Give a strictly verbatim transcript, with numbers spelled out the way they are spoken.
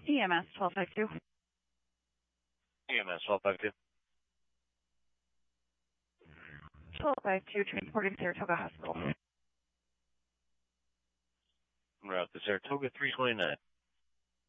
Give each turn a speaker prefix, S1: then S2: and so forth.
S1: E M S twelve fifty-two.
S2: E M S twelve fifty-two.
S1: twelve fifty-two, transporting Saratoga Hospital.
S2: Route to Saratoga three twenty-nine.